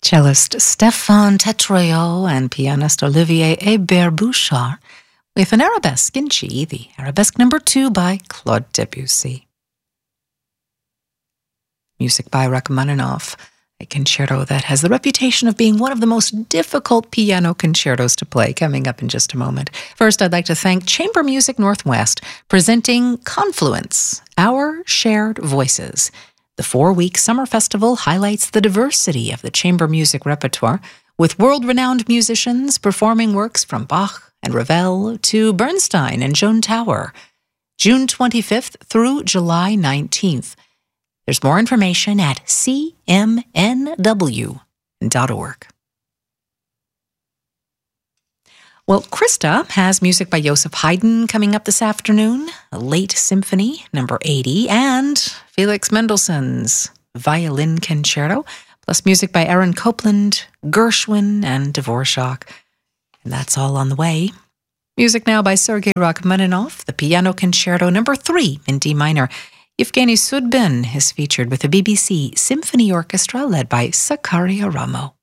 Cellist Stéphane Tetroyot and pianist Olivier Hébert-Bouchard with an arabesque in G, the arabesque number 2 by Claude Debussy. Music by Rachmaninoff, a concerto that has the reputation of being one of the most difficult piano concertos to play, coming up in just a moment. First, I'd like to thank Chamber Music Northwest, presenting Confluence, Our Shared Voices. The 4-week summer festival highlights the diversity of the chamber music repertoire, with world-renowned musicians performing works from Bach and Ravel to Bernstein and Joan Tower, June 25th through July 19th. There's more information at cmnw.org. Well, Krista has music by Joseph Haydn coming up this afternoon, a late symphony, number 80, and Felix Mendelssohn's Violin Concerto, plus music by Aaron Copland, Gershwin, and Dvorak. And that's all on the way. Music now by Sergei Rachmaninoff, the Piano Concerto number 3 in D minor. Yevgeny Sudbin is featured with the BBC Symphony Orchestra led by Sakaria Ramo.